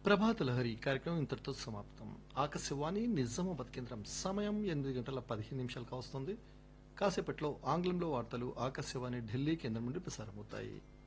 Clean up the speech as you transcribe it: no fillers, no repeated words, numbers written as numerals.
ప్రభాత లహరి కార్యక్రమం ఇంతటితో సమాప్తం. ఆకాశవాణి నిజామాబాద్ కేంద్రం సమయం 8 గంటల 15 నిమిషాలు కావస్తుంది. కాసేపట్లో ఆంగ్లంలో వార్తలు ఆకాశవాణి ఢిల్లీ కేంద్రం నుండి ప్రసారమవుతాయి.